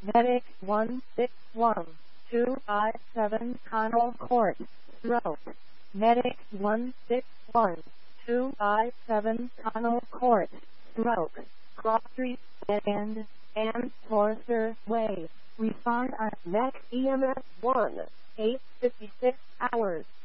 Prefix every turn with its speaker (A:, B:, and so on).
A: Medic 161257 Connell Court, stroke. Medic 161257 Connell Court, stroke. Cross Street, Dead End, and Forster Way. Respond at MEC EMS 1, 8:56 hours.